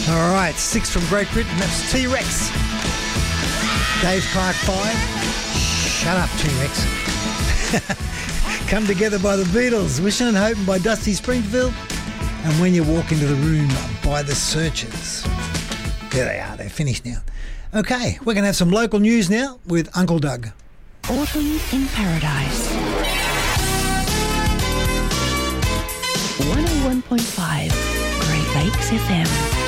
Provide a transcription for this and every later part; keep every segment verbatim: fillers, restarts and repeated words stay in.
All right, six from Great Britain. That's T-Rex. Dave Clark, five. Shut up, T-Rex. Come Together by the Beatles. Wishing and Hoping by Dusty Springfield. And When You Walk Into the Room by The Searchers. There they are. They're finished now. Okay, we're going to have some local news now with Uncle Doug. Autumn in Paradise. one oh one point five Great Lakes F M.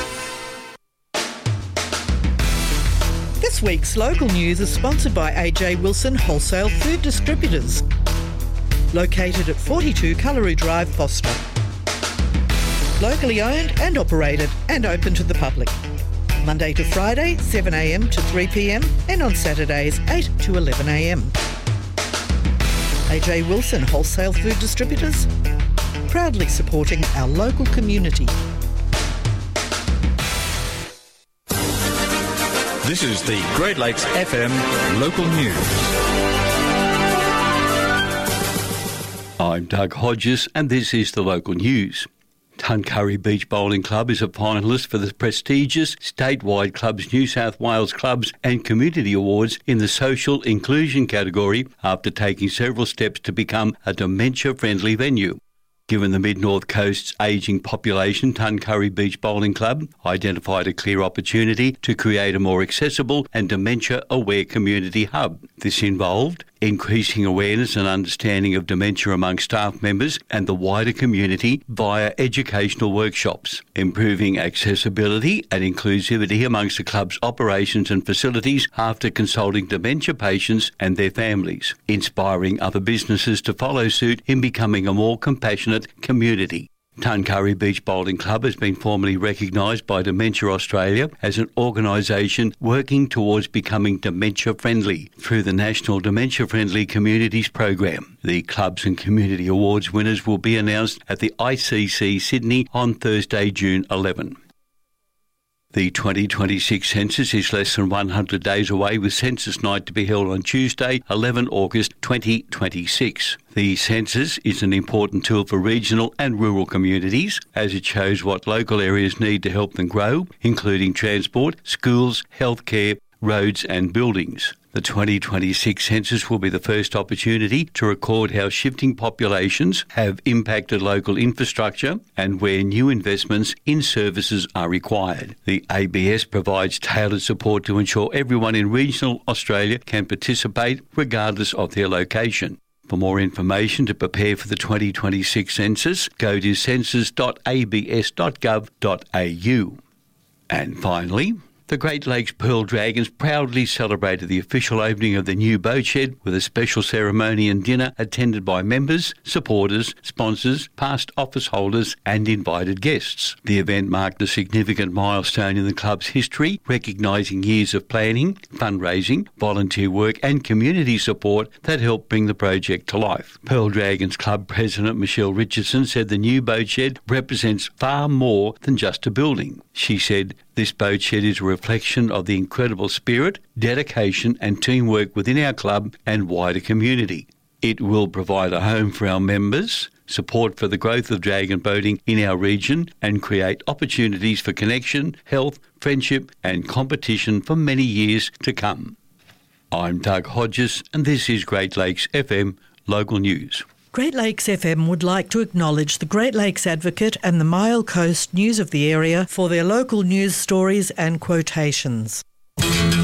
This week's local news is sponsored by A J Wilson Wholesale Food Distributors, located at forty-two Cullery Drive, Foster. Locally owned and operated and open to the public. Monday to Friday, seven a m to three p m and on Saturdays, eight to eleven a m. A J Wilson Wholesale Food Distributors, proudly supporting our local community. This is the Great Lakes F M local news. I'm Doug Hodges and this is the local news. Tuncurry Beach Bowling Club is a finalist for the prestigious statewide Clubs New South Wales Clubs and Community Awards in the Social Inclusion category after taking several steps to become a dementia-friendly venue. Given the Mid-North Coast's ageing population, Tuncurry Beach Bowling Club identified a clear opportunity to create a more accessible and dementia-aware community hub. This involved increasing awareness and understanding of dementia among staff members and the wider community via educational workshops, improving accessibility and inclusivity amongst the club's operations and facilities after consulting dementia patients and their families, inspiring other businesses to follow suit in becoming a more compassionate community. Tuncurry Beach Bowling Club has been formally recognised by Dementia Australia as an organisation working towards becoming dementia-friendly through the National Dementia-Friendly Communities Program. The Clubs and Community Awards winners will be announced at the I C C Sydney on Thursday, June eleventh. The twenty twenty-six census is less than one hundred days away, with Census Night to be held on Tuesday, eleventh August twenty twenty-six. The census is an important tool for regional and rural communities, as it shows what local areas need to help them grow, including transport, schools, healthcare, roads and buildings. The twenty twenty-six census will be the first opportunity to record how shifting populations have impacted local infrastructure and where new investments in services are required. The A B S provides tailored support to ensure everyone in regional Australia can participate regardless of their location. For more information to prepare for the twenty twenty-six census, go to census dot a b s dot gov dot a u. And finally, the Great Lakes Pearl Dragons proudly celebrated the official opening of the new boat shed with a special ceremony and dinner attended by members, supporters, sponsors, past office holders and invited guests. The event marked a significant milestone in the club's history, recognising years of planning, fundraising, volunteer work and community support that helped bring the project to life. Pearl Dragons Club President Michelle Richardson said the new boat shed represents far more than just a building. She said, "This boat shed is a reflection of the incredible spirit, dedication and teamwork within our club and wider community. It will provide a home for our members, support for the growth of dragon boating in our region and create opportunities for connection, health, friendship and competition for many years to come." I'm Doug Hodges and this is Great Lakes F M Local News. Great Lakes F M would like to acknowledge the Great Lakes Advocate and the Mile Coast News of the area for their local news stories and quotations.